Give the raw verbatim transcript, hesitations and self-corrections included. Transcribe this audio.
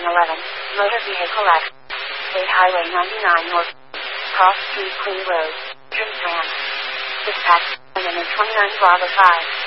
eleven, motor vehicle at State Highway ninety-nine North, Cross Street, Queen Road, Trimpan. Dispatch, and twenty-nine Bravo five.